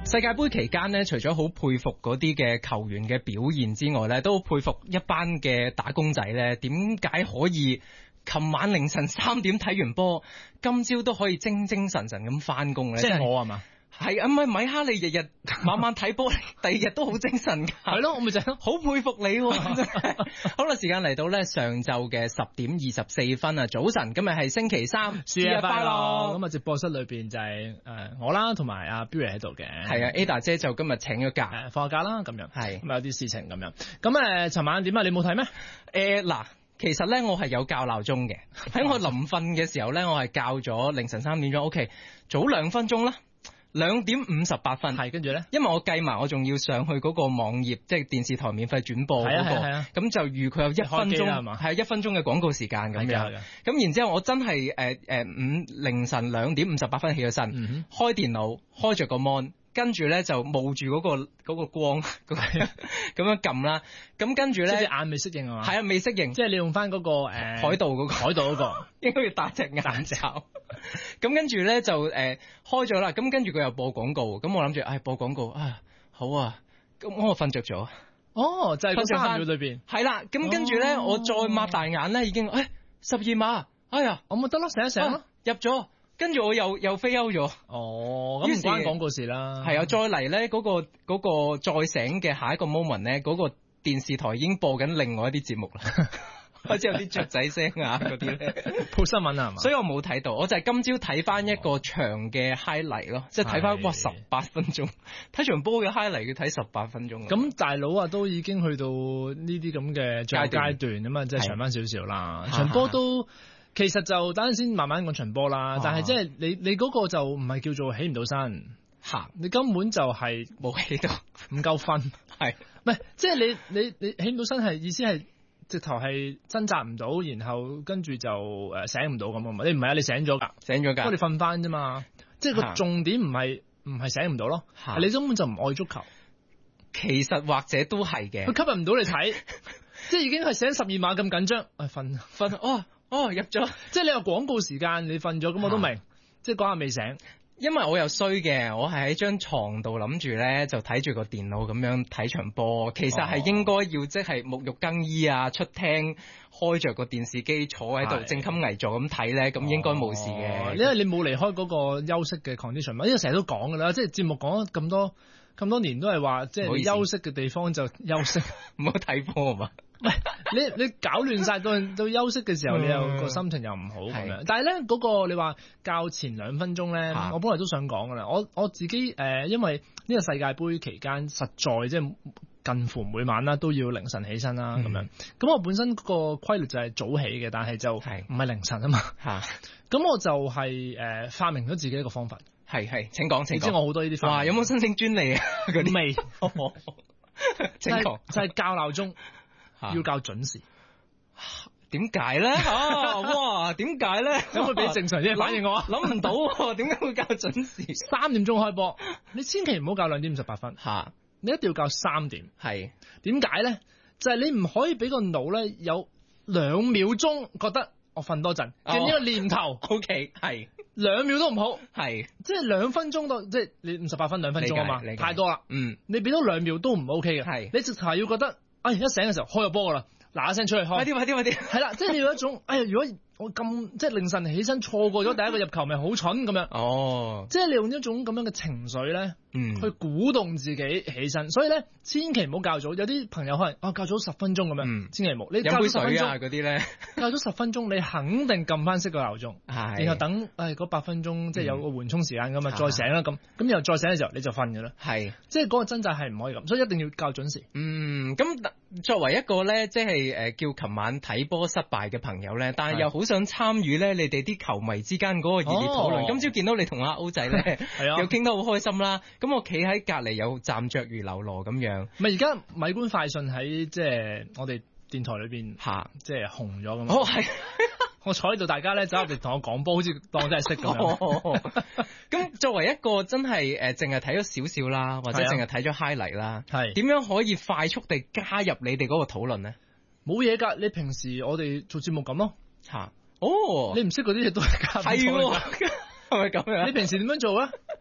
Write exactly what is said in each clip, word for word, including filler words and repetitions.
世界盃期間呢，除咗好佩服嗰啲嘅球員嘅表現之外呢，都好佩服一班嘅打工仔呢，點解可以琴晚凌晨三點睇完波，今朝都可以精精神神咁翻工呢？ 即係我係嘛？ 係啊，唔係米哈，你日日晚晚睇波，第二日都好精神㗎。 係咯，我咪就係好佩服你喎，真係。好啦，時間嚟到咧上晝嘅十點二十四分啊，早晨，今日係星期三， 節日快樂。咁啊，直播室裏邊就係、是、誒、呃、我啦，同埋阿 Billy 喺度嘅。係啊 ，Ada 姐就今日請咗假， 誒放假啦，咁樣。係咁有啲事情咁樣。咁誒，尋、呃、晚點啊？你冇睇咩？ 誒嗱、呃。其實咧，我係有校鬧鐘嘅。喺我臨瞓嘅時候咧，我係校咗凌晨三點鐘。OK，早兩分鐘啦，兩點五十八分。係跟住咧，因為我計埋，我仲要上去嗰個網頁，即係電視台免費轉播嗰、嗰個。係啊咁、啊、就預佢有一分鐘，係係一分鐘嘅廣告時間咁樣。咁然之後，我真係誒誒五凌晨兩點五十八分起咗身，嗯、開電腦，開着個 mon。跟住咧就冒住嗰、嗰個嗰個光咁樣撳啦，咁跟住咧即係眼未適應啊嘛， 係啊未適應， 即係你用翻、嗰、嗰個誒、呃、 海盜嗰、嗰個海盜嗰、嗰個應該要戴隻眼罩。咁跟住咧就誒、呃、開咗啦，咁跟住佢又播廣告，咁我諗住唉播廣告啊好啊，咁我瞓着咗。哦，就係嗰三秒裏邊係啦，咁跟住咧、哦、我再擘大眼咧已經誒十二碼，哎呀我咪得咯，醒一醒咯、啊，入咗。跟住我又又飛歐咗，哦，咁唔關廣告事啦。係啊，再嚟咧嗰個嗰、嗰個再醒嘅下一個 moment 咧，嗰、嗰個電視台已經播緊另外一啲節目啦，開始有啲雀仔聲啊嗰啲咧，報新聞啊嘛。所以我冇睇到，我就係今朝睇翻一個長嘅 highlight 咯，即係睇翻哇十八分鐘，睇場波嘅 highlight 要睇十八分鐘。咁大佬啊，都已經去到呢啲咁嘅階階段啊嘛，即係長翻少少啦，場波都。其實就等陣先慢慢講場波啦，啊、但係即係你你嗰個就唔係叫做起唔到身，嚇、啊、你根本就係冇起到，唔夠分，係唔係？即係你你你起唔到身係意思係直頭係掙扎唔到，然後跟住就誒醒唔到咁啊嘛？你唔係啊？你醒咗㗎，醒咗㗎，不過你瞓翻啫嘛。即係個重點唔係唔係醒唔到咯，啊、你根本就唔愛足球。其實或者都係嘅，佢吸引唔到你睇，即係已經係醒十二碼咁緊張，誒瞓瞓哦。哦，入咗，即係你有廣告時間，你瞓咗，咁我都明，啊、即係嗰下未醒。因為我又衰嘅，我係喺張床度諗住咧，就睇住個電腦咁樣睇場波。其實係應該要即係沐浴更衣啊，出廳開着個電視機坐喺度正襟危坐咁睇咧，咁應該冇事嘅。因為你冇離開嗰個休息嘅 condition 嘛，因為成日都講噶啦，即係節目講咗咁多咁多年都係話，即係休息嘅地方就休息，唔好睇波啊嘛。喂，你你搞亂晒到到休息嘅時候，你又個心情又唔好咁樣。但係咧嗰個你話較前兩分鐘咧，我本來都想講噶啦。我我自己誒、呃，因為呢個世界盃期間實在即係近乎每晚啦都要凌晨起身啦咁、嗯、樣。咁我本身個規律就係早起嘅，但係就唔係凌晨啊嘛。吓，咁我就係、是、誒、呃、發明咗自己一個方法。係係，請講，請講。你知我好多呢啲方法。哇，有冇申請專利啊？嗰啲未？請講，就係校鬧鐘。要較準時，點解咧？啊，哇，點解咧？可唔可以俾正常啲反應我啊？諗唔到，點解會較準時？三點鐘開波，你千祈唔好較兩點五十八分，吓，你一定要較三點。係點解咧？就係、是、你唔可以俾個腦咧有兩秒鐘覺得我瞓多陣嘅呢個念頭。O K，係兩秒都唔好，係即係兩分鐘到，即係你五十八分兩分鐘啊嘛，太多啦。嗯，你俾多兩秒都唔 O K 嘅，係你直頭係要覺得。哎，一醒嘅時候開咗波噶啦，嗱一聲出去開，快啲快啲快啲，係啦，即係你有一種，哎呀，如果我咁即係凌晨起身錯過咗第一個入球，咪好蠢咁樣。哦，即係你用一種咁樣嘅情緒咧，嗯，去鼓動自己起身。所以咧，千祈唔好較早。有啲朋友可能啊較早十分鐘咁樣，嗯，千祈唔好。你飲杯水啊嗰啲咧，較咗十分鐘，你肯定撳翻熄個鬧鐘，係，然後等誒嗰八分鐘，即係有個緩衝時間咁啊，再醒啦咁，咁又再醒嘅時候你就瞓㗎啦。係，即係嗰個掙扎係唔可以咁，所以一定要較準時。嗯，咁作為一個咧，即係誒叫琴晚睇波失敗嘅朋友咧，但係又好想參與咧，你哋啲球迷之間嗰個熱烈討論。哦、今朝見到你同阿歐仔咧，又傾得好開心啦。咁我企喺隔離又站着如嘍囉咁樣。咪而家米官快訊喺即係我哋電台裏邊嚇，即係紅咗咁。哦，係。我坐喺度，大家咧走入嚟同我講波，好似當真係識咁樣。咁作為一個真係誒，淨係睇咗少少啦，或者淨係睇咗 highlight 啦，係點樣可以快速地加入你哋嗰個討論咧？冇嘢㗎，你平時我哋做節目咁咯。嚇！哦，你唔識嗰啲嘢都係加。係喎，係咪咁樣？你平時點樣做啊？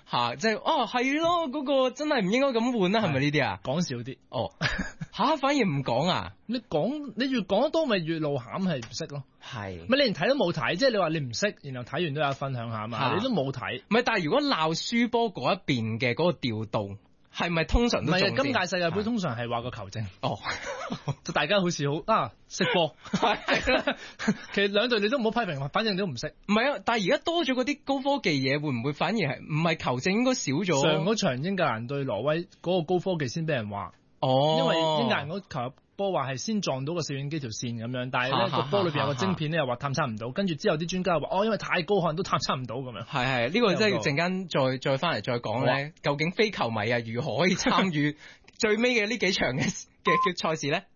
吓，即係哦係咯，嗰、嗰個真係唔應該咁換啦，係咪呢啲啊？ 講少啲哦，吓反而唔講啊？ 你講你越講得多咪越露餡係唔識咯， 係咪你連睇都冇睇，即係你話你唔識，然後睇完都有分享下嘛，你都冇睇。 唔係，但係如果鬧輸波嗰一邊嘅嗰個調動，係咪通常都唔係？ 今屆世界盃通常係話個球證哦， 就大家好似好啊識波，其實兩隊你都唔好批評，反正你都唔識。 唔係啊，但係而家多咗嗰啲高科技嘢，會唔會反而係唔係球證應該少咗？ 上嗰場英格蘭對挪威嗰個高科技先俾人話， 哦， 因為英格蘭嗰球波話係先撞到個攝影機條線咁樣，但係咧個波裏邊有個晶片咧又話探測唔到，跟住之後啲專家話哦，因為太高可能都探測唔到咁樣。 係係，呢個真係陣間再再翻嚟再講咧，究竟非球迷啊如何可以參與最尾嘅呢幾場嘅嘅嘅賽事咧？